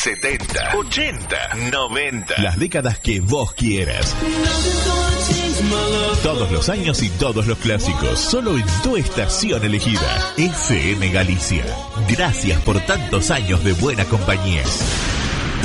70, 80, 90. Las décadas que vos quieras. Todos los años y todos los clásicos, solo en tu estación elegida. FM Galicia. Gracias por tantos años de buena compañía.